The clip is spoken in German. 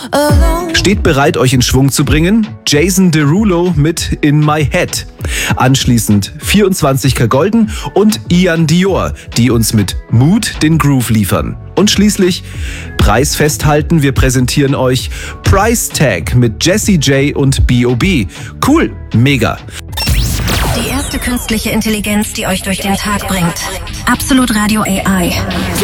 Steht bereit, euch in Schwung zu bringen? Jason Derulo mit In My Head. Anschließend 24K Golden und Ian Dior, die uns mit Mood den Groove liefern. Und schließlich Preis festhalten, wir präsentieren euch Price Tag mit Jessie J und B.O.B. Cool, mega. Die erste künstliche Intelligenz, die euch durch den Tag bringt. Absolut Radio AI.